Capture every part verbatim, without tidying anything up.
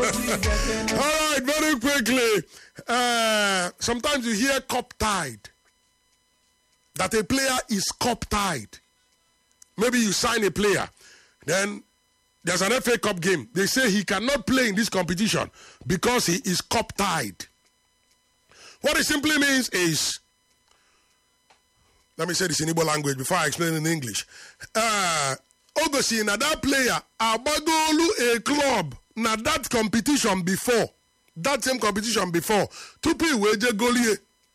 All right, very quickly. Uh, sometimes you hear cup tied. That a player is cup tied. Maybe you sign a player, then there's an F A Cup game. They say he cannot play in this competition because he is cup tied. What it simply means is, let me say this in Igbo language before I explain it in English. Uh, Ogosi, na that player, Abagolu a club, na that competition before, that same competition before, Tupi Weje Golie.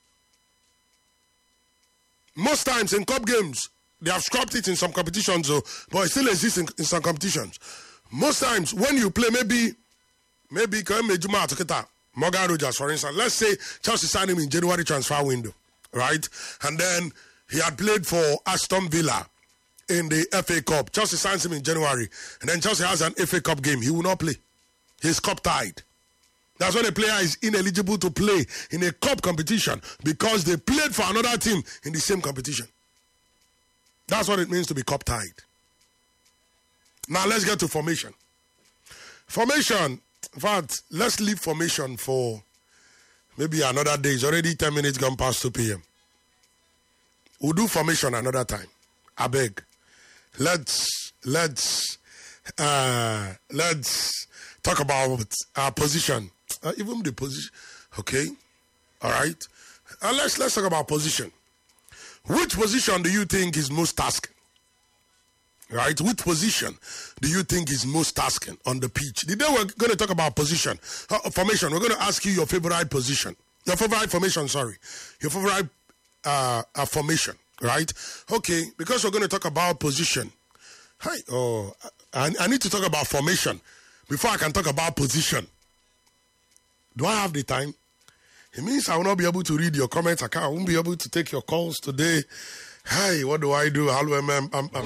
Most times in cup games, they have scrapped it in some competitions, though, but it still exists in, in some competitions. Most times, when you play, maybe, maybe, Morgan Rogers, for instance, let's say Chelsea signed him in January transfer window, right? And then he had played for Aston Villa in the F A Cup. Chelsea signs him in January, and then Chelsea has an F A Cup game. He will not play. He's cup tied. That's when a player is ineligible to play in a cup competition because they played for another team in the same competition. That's what it means to be cup tied. Now let's get to formation. Formation, in fact, let's leave formation for maybe another day. It's already ten minutes gone past two p.m. We'll do formation another time. I beg. Let's, let's, uh, let's talk about our position. Uh, even the position. Okay. All right. Uh, let's, let's talk about position. Which position do you think is most tasking? Right? Which position do you think is most tasking on the pitch? Today we're going to talk about position. Uh, formation. We're going to ask you your favorite position. Your favorite formation, sorry. Your favorite uh, uh, formation. Right? Okay. Because we're going to talk about position. Hi. Oh, I, I need to talk about formation before I can talk about position. Do I have the time? It means I will not be able to read your comments. I, can't, I won't be able to take your calls today. Hey, what do I do? How do I... Um, um, um.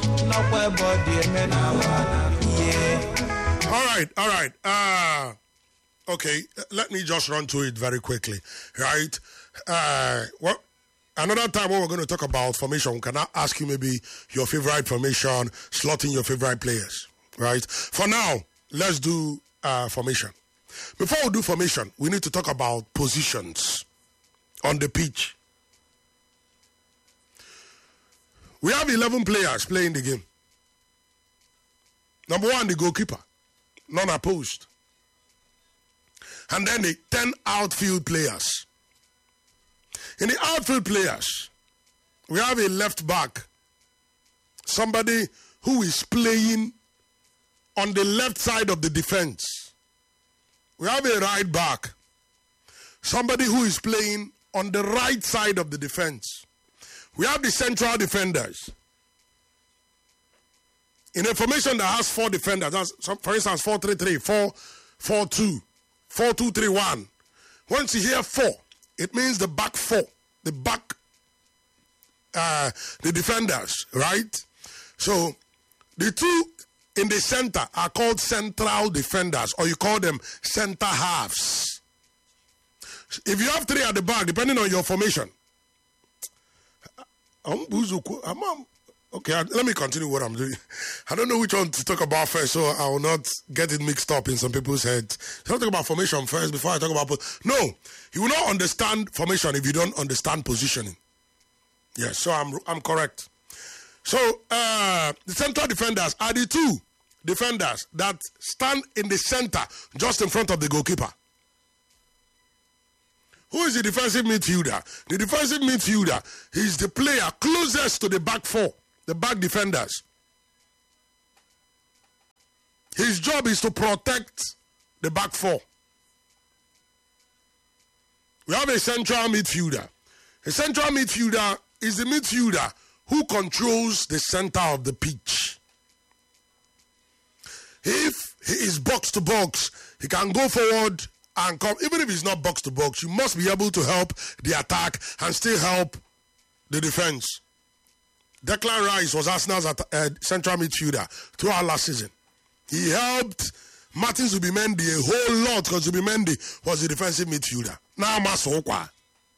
All right, all right. Uh, okay, let me just run through it very quickly. Right? Uh, well, another time when we're going to talk about formation, we can ask you maybe your favorite formation, slotting your favorite players. Right? For now, let's do uh, formation. Before we do formation, we need to talk about positions on the pitch. We have eleven players playing the game. Number one, the goalkeeper, non-opposed. And then the ten outfield players. In the outfield players, we have a left back, somebody who is playing on the left side of the defense. We have a right back, somebody who is playing on the right side of the defense. We have the central defenders. In a formation that has four defenders, that's, for instance, four three three, four four two, four two three one. Once you hear four, it means the back four, the back, uh, the defenders, right? So the two in the center are called central defenders, or you call them center halves. If you have three at the back, depending on your formation. Okay, let me continue what I'm doing. I don't know which one to talk about first, so I will not get it mixed up in some people's heads. So I'll talk about formation first before I talk about... Po- no, you will not understand formation if you don't understand positioning. Yes, so I'm I'm correct. So, uh, the central defenders are the two defenders that stand in the center, just in front of the goalkeeper. Who is the defensive midfielder? The defensive midfielder is the player closest to the back four, the back defenders. His job is to protect the back four. We have a central midfielder. A central midfielder is the midfielder who controls the center of the pitch. If he is box to box, he can go forward and come. Even if he's not box to box, you must be able to help the attack and still help the defense. Declan Rice was Arsenal's at, uh, central midfielder throughout last season. He helped Martin Zubimendi a whole lot because Zubimendi was the defensive midfielder. Now Masokwa.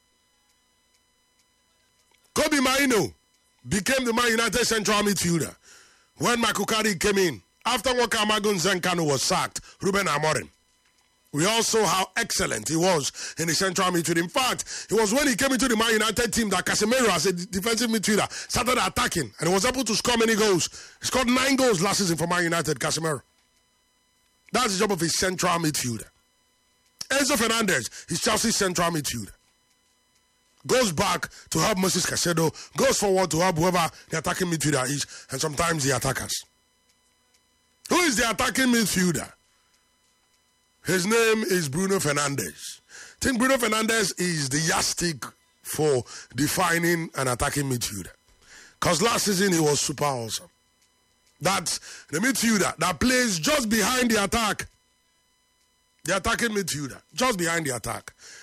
Kobe Maino became the Man United central midfielder when Michael Carrick came in. After Wakamagun Zenkano was sacked, Ruben Amorim. We all saw how excellent he was in the central midfield. In fact, it was when he came into the Man United team that Casemiro, as a defensive midfielder, started attacking and he was able to score many goals. He scored nine goals last season for Man United, Casemiro. That's the job of his central midfielder. Enzo Fernandez, he's Chelsea's central midfielder. Goes back to help Moses Caicedo, goes forward to help whoever the attacking midfielder is, and sometimes the attackers. Who is the attacking midfielder? His name is Bruno Fernandes. I think Bruno Fernandes is the yardstick for defining an attacking midfielder. Because last season he was super awesome. That's the midfielder that plays just behind the attack. The attacking midfielder, just behind the attack.